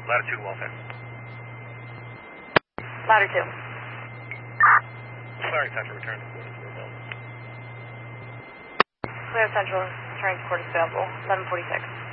Latitude welfare. Ladder 2. Clearing Central, return to quarters available. Clear Central, returning to quarters available, 1146.